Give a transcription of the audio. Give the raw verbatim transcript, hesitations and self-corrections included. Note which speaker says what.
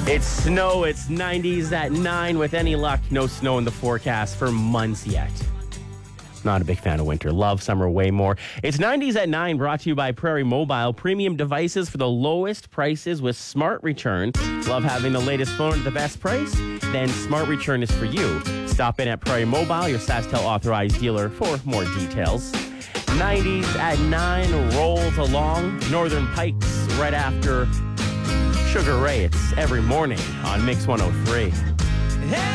Speaker 1: It's snow. It's nineties at nine. With any luck, no snow in the forecast for months yet. Not a big fan of winter. Love summer way more. It's nineties at nine, brought to you by Prairie Mobile. Premium devices for the lowest prices with Smart Return. Love having the latest phone at the best price? Then Smart Return is for you. Stop in at Prairie Mobile, your SaskTel authorized dealer, for more details. nineties at nine rolls along. Northern Pikes right after Sugar Ray. It's every morning on Mix one oh three.